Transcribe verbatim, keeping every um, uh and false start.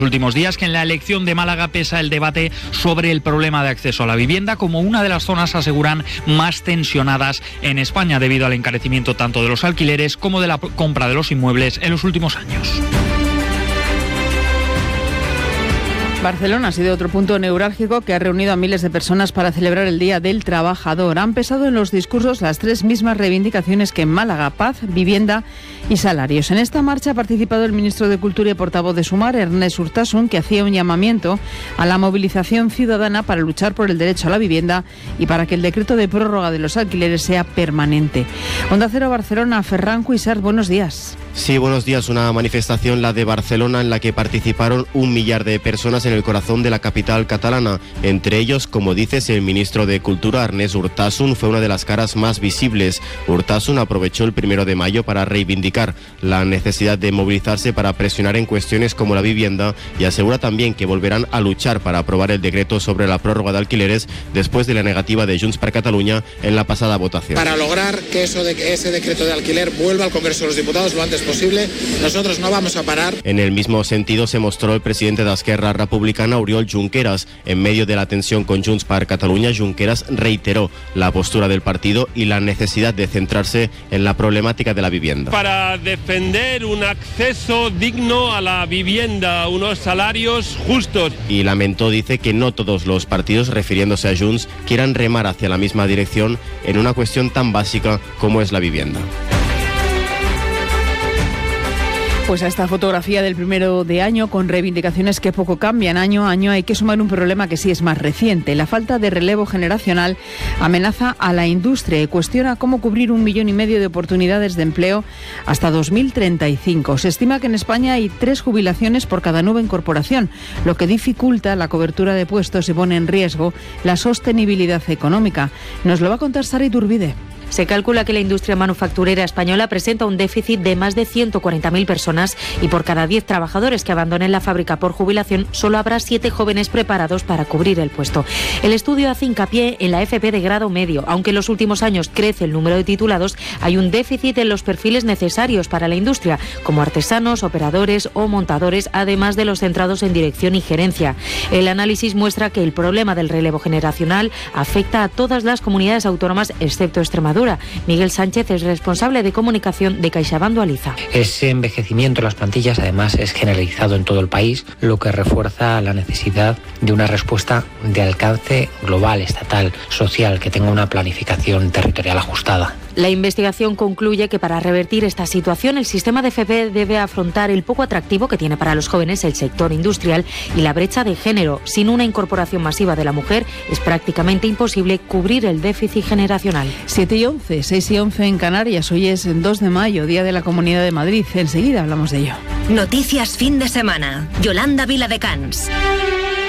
Últimos días que en la elección de Málaga pesa el debate sobre el problema de acceso a la vivienda como una de las zonas, aseguran, más tensionadas en España debido al encarecimiento tanto de los alquileres como de la compra de los inmuebles en los últimos años. Barcelona ha sido otro punto neurálgico que ha reunido a miles de personas para celebrar el Día del Trabajador. Han pesado en los discursos las tres mismas reivindicaciones que en Málaga: paz, vivienda y salarios. En esta marcha ha participado el ministro de Cultura y portavoz de Sumar, Ernest Urtasun, que hacía un llamamiento a la movilización ciudadana para luchar por el derecho a la vivienda y para que el decreto de prórroga de los alquileres sea permanente. Onda Cero Barcelona, Ferran Cuisart, buenos días. Sí, buenos días. Una manifestación, la de Barcelona, en la que participaron un millar de personas en el corazón de la capital catalana. Entre ellos, como dices, el ministro de Cultura, Ernest Urtasun, fue una de las caras más visibles. Urtasun aprovechó el primero de mayo para reivindicar la necesidad de movilizarse para presionar en cuestiones como la vivienda y asegura también que volverán a luchar para aprobar el decreto sobre la prórroga de alquileres después de la negativa de Junts per Catalunya en la pasada votación. Para lograr que, eso de, que ese decreto de alquiler vuelva al Congreso de los Diputados lo antes posible, nosotros no vamos a parar. En el mismo sentido se mostró el presidente de Esquerra Republicana, Oriol Junqueras. En medio de la tensión con Junts per Catalunya, Junqueras reiteró la postura del partido y la necesidad de centrarse en la problemática de la vivienda. Para defender un acceso digno a la vivienda, unos salarios justos. Y lamentó, dice, que no todos los partidos, refiriéndose a Junts, quieran remar hacia la misma dirección en una cuestión tan básica como es la vivienda. Pues a esta fotografía del primero de año, con reivindicaciones que poco cambian año a año, hay que sumar un problema que sí es más reciente. La falta de relevo generacional amenaza a la industria y cuestiona cómo cubrir un millón y medio de oportunidades de empleo hasta dos mil treinta y cinco. Se estima que en España hay tres jubilaciones por cada nueva incorporación, lo que dificulta la cobertura de puestos y pone en riesgo la sostenibilidad económica. Nos lo va a contar Sara Iturbide. Se calcula que la industria manufacturera española presenta un déficit de más de ciento cuarenta mil personas y por cada diez trabajadores que abandonen la fábrica por jubilación, solo habrá siete jóvenes preparados para cubrir el puesto. El estudio hace hincapié en la F P de grado medio. Aunque en los últimos años crece el número de titulados, hay un déficit en los perfiles necesarios para la industria, como artesanos, operadores o montadores, además de los centrados en dirección y gerencia. El análisis muestra que el problema del relevo generacional afecta a todas las comunidades autónomas, excepto Extremadura. Miguel Sánchez es responsable de comunicación de CaixaBank Dualiza. Ese envejecimiento de las plantillas además es generalizado en todo el país, lo que refuerza la necesidad de una respuesta de alcance global, estatal, social, que tenga una planificación territorial ajustada. La investigación concluye que para revertir esta situación el sistema de F P debe afrontar el poco atractivo que tiene para los jóvenes el sector industrial y la brecha de género. Sin una incorporación masiva de la mujer es prácticamente imposible cubrir el déficit generacional. siete y once, seis y once en Canarias. Hoy es dos de mayo, Día de la Comunidad de Madrid. Enseguida hablamos de ello. Noticias fin de semana. Yolanda Viladecans.